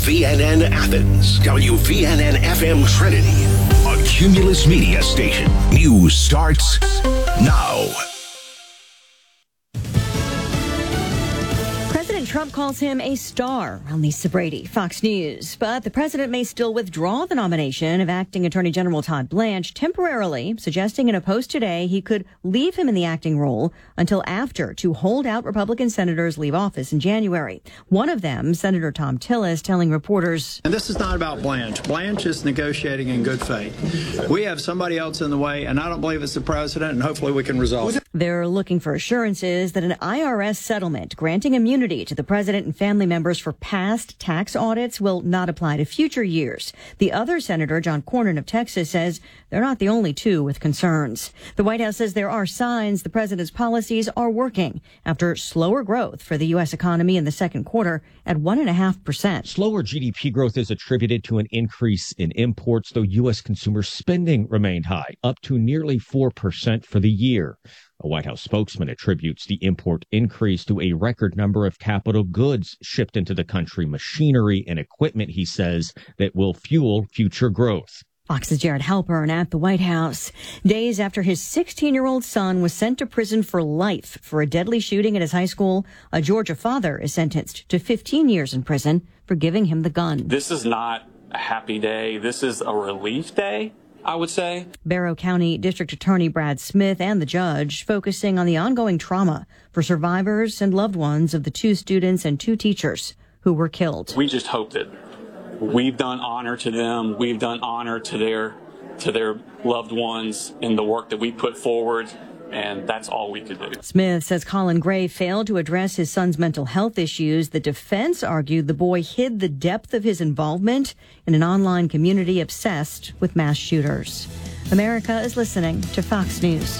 WVNN Athens, WVNN FM Trinity, a Cumulus Media station. News starts now. Trump calls him a star. I'm Lisa Brady, Fox News. But the president may still withdraw the nomination of acting Attorney General Todd Blanche temporarily, suggesting in a post today he could leave him in the acting role until after to hold out Republican senators leave office in January. One of them, Senator Thom Tillis, telling reporters, and this is not about Blanche. Blanche is negotiating in good faith. We have somebody else in the way, and I don't believe it's the president, and hopefully we can resolve it. They're looking for assurances that an IRS settlement granting immunity to the president and family members for past tax audits will not apply to future years. The other senator, John Cornyn of Texas, says they're not the only two with concerns. The White House says there are signs the president's policies are working after slower growth for the U.S. economy in the second quarter at 1.5%. Slower GDP growth is attributed to an increase in imports, though U.S. consumer spending remained high, up to nearly 4% for the year. A White House spokesman attributes the import increase to a record number of capital goods shipped into the country, machinery and equipment, he says, that will fuel future growth. Fox's Jared Halpern at the White House. Days after his 16-year-old son was sent to prison for life for a deadly shooting at his high school, a Georgia father is sentenced to 15 years in prison for giving him the gun. This is not a happy day. This is a relief day, I would say. Barrow County District Attorney Brad Smith and the judge focusing on the ongoing trauma for survivors and loved ones of the two students and two teachers who were killed. We just hope that we've done honor to them. We've done honor to their loved ones in the work that we put forward. And that's all we could do. Smith says Colin Gray failed to address his son's mental health issues. The defense argued the boy hid the depth of his involvement in an online community obsessed with mass shooters. America is listening to Fox News.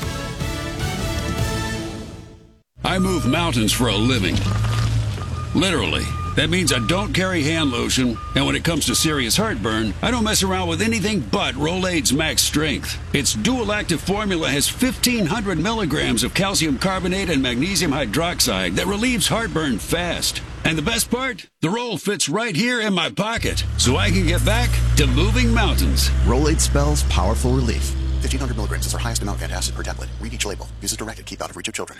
I move mountains for a living. Literally. That means I don't carry hand lotion, and when it comes to serious heartburn, I don't mess around with anything but Rolaids Max Strength. Its dual-active formula has 1,500 milligrams of calcium carbonate and magnesium hydroxide that relieves heartburn fast. And the best part? The roll fits right here in my pocket, so I can get back to moving mountains. Rolaids spells powerful relief. 1,500 milligrams is our highest amount of antacid per tablet. Read each label. Use as directed. Keep out of reach of children.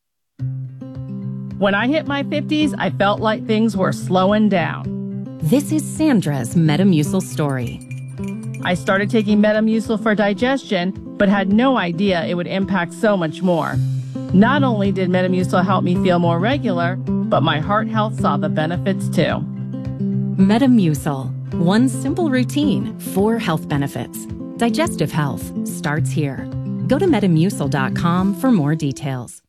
When I hit my 50s, I felt like things were slowing down. This is Sandra's Metamucil story. I started taking Metamucil for digestion, but had no idea it would impact so much more. Not only did Metamucil help me feel more regular, but my heart health saw the benefits too. Metamucil. One simple routine, 4 health benefits. Digestive health starts here. Go to Metamucil.com for more details.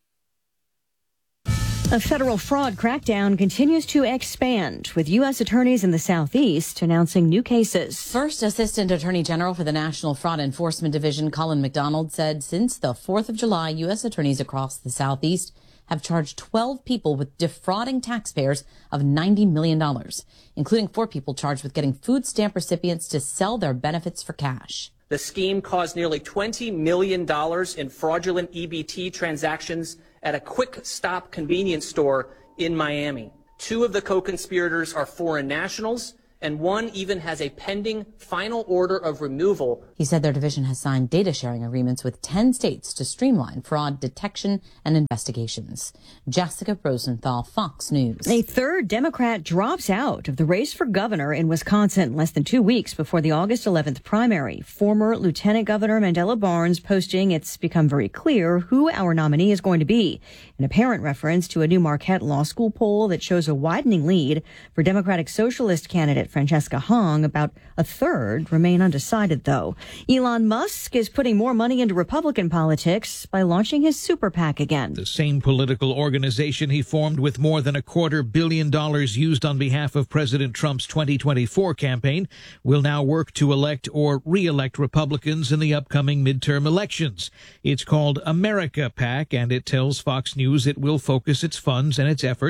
A federal fraud crackdown continues to expand, with U.S. attorneys in the Southeast announcing new cases. First Assistant Attorney General for the National Fraud Enforcement Division, Colin McDonald, said since the 4th of July, U.S. attorneys across the Southeast have charged 12 people with defrauding taxpayers of $90 million, including 4 people charged with getting food stamp recipients to sell their benefits for cash. The scheme caused nearly $20 million in fraudulent EBT transactions at a Quick Stop convenience store in Miami. 2 of the co-conspirators are foreign nationals, and 1 even has a pending final order of removal. He said their division has signed data sharing agreements with 10 states to streamline fraud detection and investigations. Jessica Rosenthal, Fox News. A third Democrat drops out of the race for governor in Wisconsin less than 2 weeks before the August 11th primary. Former Lieutenant Governor Mandela Barnes posting, "It's become very clear who our nominee is going to be," an apparent reference to a new Marquette Law School poll that shows a widening lead for Democratic Socialist candidate Francesca Hong. About a third remain undecided, though. Elon Musk is putting more money into Republican politics by launching his super PAC again. The same political organization he formed with more than $250 million used on behalf of President Trump's 2024 campaign will now work to elect or re-elect Republicans in the upcoming midterm elections. It's called America PAC, and it tells Fox News it will focus its funds and its efforts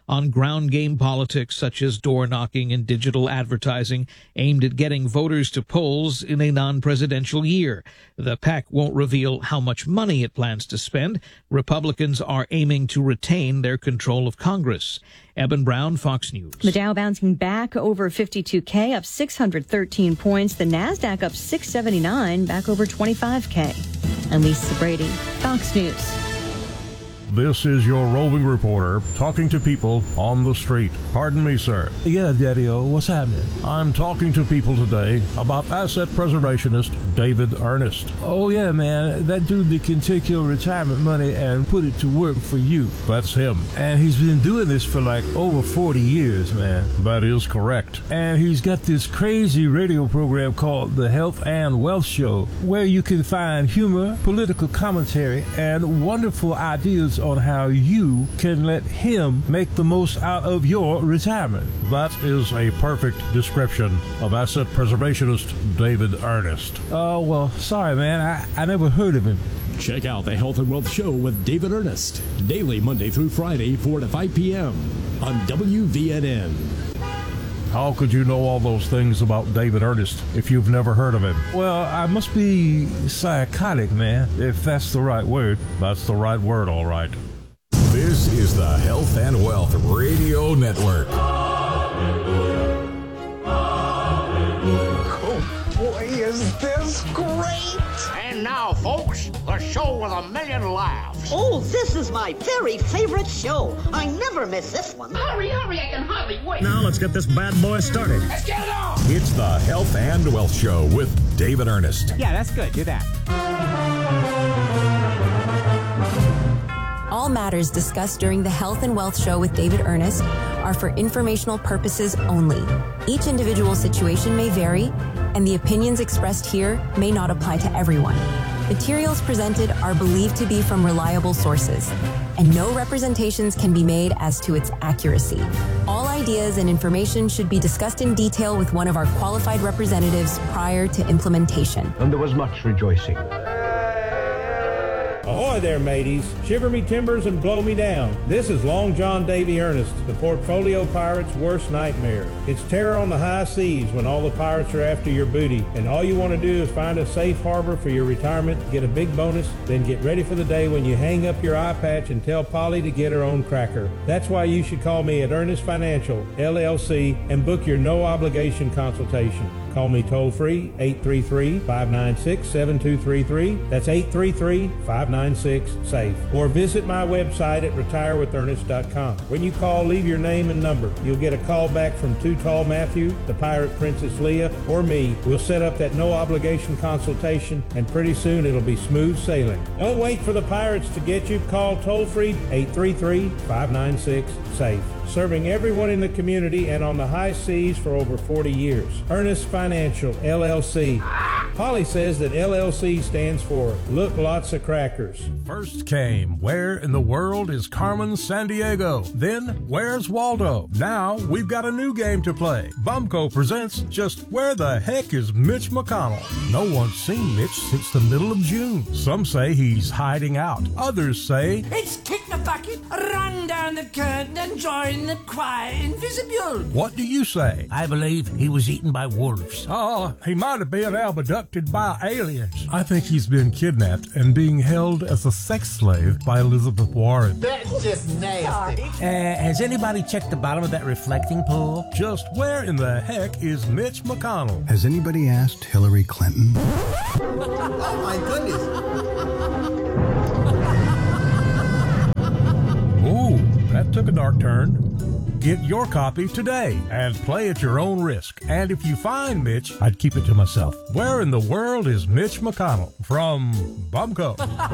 on ground game politics such as door knocking and digital advertising aimed at getting voters to polls in a non-presidential year. The PAC won't reveal how much money it plans to spend. Republicans are aiming to retain their control of Congress. Eben Brown, Fox News. The Dow bouncing back over 52K, up 613 points. The NASDAQ up 679, back over 25K. I'm Lisa Brady, Fox News. This is your roving reporter talking to people on the street. Pardon me, sir. Yeah, Daddy-O, what's happening? I'm talking to people today about asset preservationist David Ernest. Oh, yeah, man. That dude that can take your retirement money and put it to work for you. That's him. And he's been doing this for like over 40 years, man. That is correct. And he's got this crazy radio program called The Health and Wealth Show, where you can find humor, political commentary, and wonderful ideas on how you can let him make the most out of your retirement. That is a perfect description of asset preservationist David Ernest. Oh, well, sorry, man. I never heard of him. Check out the Health and Wealth Show with David Ernest, daily Monday through Friday, 4 to 5 p.m. on WVNN. How could you know all those things about David Ernest if you've never heard of him? Well, I must be psychotic, man, if that's the right word. That's the right word, all right. This is the Health and Wealth Radio Network. Oh boy, is this great! And now, folks, the show with 1,000,000 laughs. Oh, this is my very favorite show. I never miss this one. Hurry, hurry, I can hardly wait. Now let's get this bad boy started. Let's get it on! It's the Health and Wealth Show with David Ernest. Yeah, that's good. Do that. All matters discussed during the Health and Wealth Show with David Ernest are for informational purposes only. Each individual situation may vary, and the opinions expressed here may not apply to everyone. Materials presented are believed to be from reliable sources, and no representations can be made as to its accuracy. All ideas and information should be discussed in detail with one of our qualified representatives prior to implementation. And there was much rejoicing. Ahoy there, mateys. Shiver me timbers and blow me down. This is Long John Davy Ernest, the portfolio pirate's worst nightmare. It's terror on the high seas when all the pirates are after your booty, and all you want to do is find a safe harbor for your retirement, get a big bonus, then get ready for the day when you hang up your eye patch and tell Polly to get her own cracker. That's why you should call me at Ernest Financial, LLC, and book your no-obligation consultation. Call me toll-free, 833-596-7233. That's 833-596-SAFE. Or visit my website at retirewithernest.com. When you call, leave your name and number. You'll get a call back from Too Tall Matthew, the Pirate Princess Leah, or me. We'll set up that no-obligation consultation, and pretty soon it'll be smooth sailing. Don't wait for the pirates to get you. Call toll-free, 833-596-SAFE. Serving everyone in the community and on the high seas for over 40 years. Ernest Financial, LLC. Polly says that LLC stands for Look Lots of Crackers. First came, where in the world is Carmen Sandiego? Then, where's Waldo? Now, we've got a new game to play. Bumco presents Just Where the Heck is Mitch McConnell? No one's seen Mitch since the middle of June. Some say he's hiding out. Others say, it's kick the bucket, run down the curtain and join the choir invisible. What do you say? I believe he was eaten by wolves. Oh, he might have been abducted by aliens. I think he's been kidnapped and being held as a sex slave by Elizabeth Warren. That's just nasty. Has anybody checked the bottom of that reflecting pool? Just where in the heck is Mitch McConnell? Has anybody asked Hillary Clinton? Oh my goodness. Ooh, that took a dark turn. Get your copy today and play at your own risk. And if you find Mitch, I'd keep it to myself. Where in the world is Mitch McConnell? From Bumco.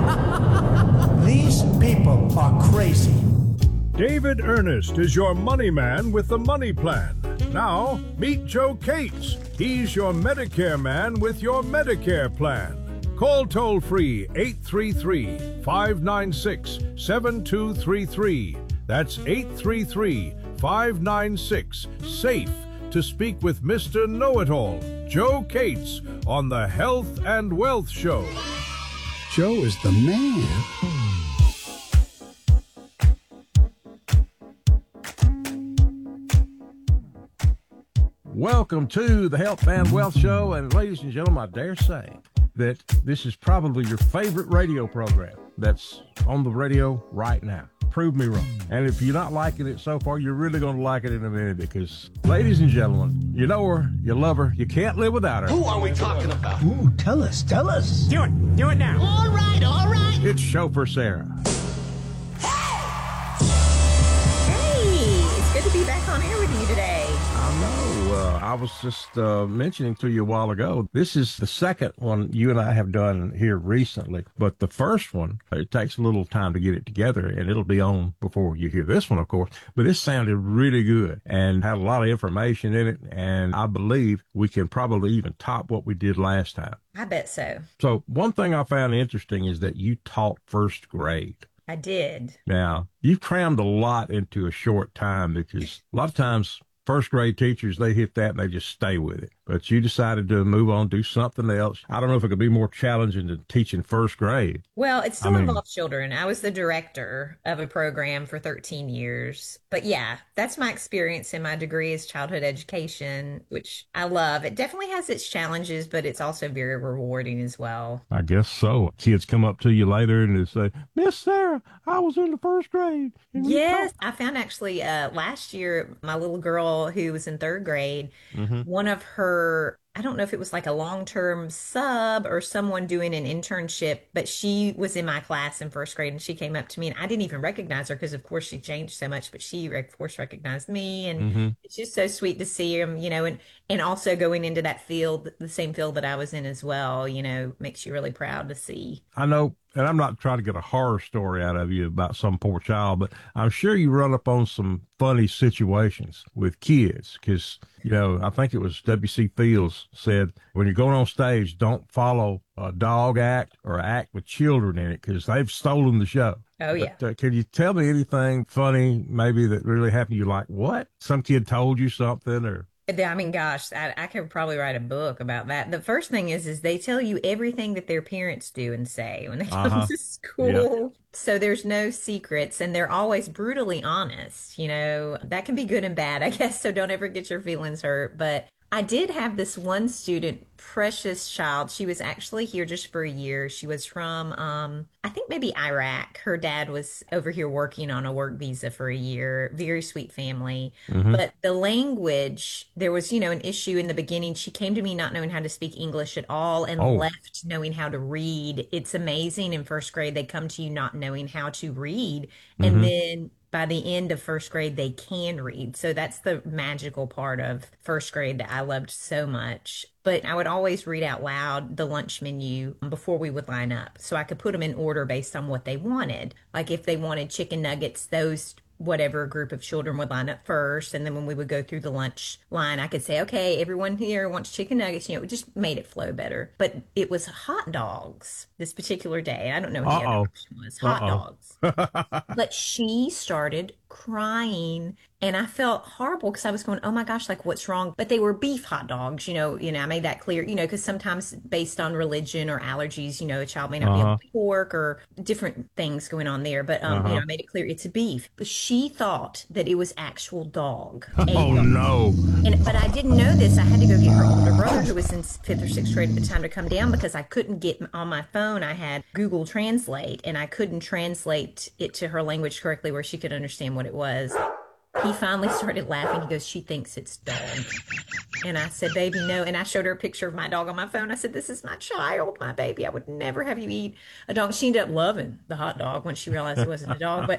These people are crazy. David Ernest is your money man with the money plan. Now, meet Joe Cates. He's your Medicare man with your Medicare plan. Call toll-free 833-596-7233. That's 833-596-SAFE to speak with Mr. Know-It-All, Joe Cates, on the Health and Wealth Show. Joe is the man. Welcome to the Health and Wealth Show. And ladies and gentlemen, I dare say that this is probably your favorite radio program that's on the radio right now. Prove me wrong. And if you're not liking it so far, you're really going to like it in a minute because, ladies and gentlemen, you know her, you love her, you can't live without her. Who are we talking about? Ooh, tell us. Do it now. All right. It's Chauffeur Sarah. Hey, it's good to be back on air with you today. I know. I was just mentioning to you a while ago, this is the second one you and I have done here recently. But the first one, it takes a little time to get it together, and it'll be on before you hear this one, of course. But this sounded really good and had a lot of information in it. And I believe we can probably even top what we did last time. I bet so. So one thing I found interesting is that you taught first grade. I did. Now, you've crammed a lot into a short time because a lot of times first grade teachers, they hit that and they just stay with it. But you decided to move on, do something else. I don't know if it could be more challenging than teaching first grade. Well, it still involves children. I was the director of a program for 13 years. But yeah, that's my experience, and my degree is childhood education, which I love. It definitely has its challenges, but it's also very rewarding as well. I guess so. Kids come up to you later and they say, Miss Sarah, I was in the first grade. Yes. I found actually last year, my little girl who was in third grade, one of her, I don't know if it was like a long-term sub or someone doing an internship, but she was in my class in first grade, and she came up to me, and I didn't even recognize her because, of course, she changed so much, but she, of course, recognized me. And it's just so sweet to see him, you know, and also going into that field, the same field that I was in as well, you know, makes you really proud to see. I know. And I'm not trying to get a horror story out of you about some poor child, but I'm sure you run up on some funny situations with kids because, you know, I think it was W.C. Fields said, when you're going on stage, don't follow a dog act or act with children in it because they've stolen the show. Oh, yeah. But, can you tell me anything funny maybe that really happened? You like, what? Some kid told you something or... I mean, gosh, I could probably write a book about that. The first thing is they tell you everything that their parents do and say when they come to school. Yep. So there's no secrets, and they're always brutally honest. You know, that can be good and bad, I guess. So don't ever get your feelings hurt. But I did have this one student, precious child. She was actually here just for a year. She was from, I think maybe Iraq. Her dad was over here working on a work visa for a year. Very sweet family. But the language, there was, you know, an issue in the beginning. She came to me not knowing how to speak English at all and left knowing how to read. It's amazing in first grade, they come to you not knowing how to read. And then by the end of first grade, they can read. So that's the magical part of first grade that I loved so much. But I would always read out loud the lunch menu before we would line up, so I could put them in order based on what they wanted. Like if they wanted chicken nuggets, those whatever group of children would line up first. And then when we would go through the lunch line, I could say, okay, everyone here wants chicken nuggets. You know, it just made it flow better. But it was hot dogs this particular day. I don't know what the other option was. Hot dogs. But she started crying, and I felt horrible because I was going, oh my gosh, like what's wrong? But they were beef hot dogs, you know, I made that clear, you know, because sometimes based on religion or allergies, you know, a child may not be able to pork or different things going on there. But, you know, I made it clear it's a beef. But she thought that it was actual dog. No. But I didn't know this. I had to go get her older brother who was in 5th or 6th grade at the time to come down because I couldn't get on my phone. I had Google Translate, and I couldn't translate it to her language correctly where she could understand what it was. He finally started laughing. He goes, she thinks it's dog. And I said, baby, no. And I showed her a picture of my dog on my phone. I said, this is my child, my baby. I would never have you eat a dog. She ended up loving the hot dog when she realized it wasn't a dog. But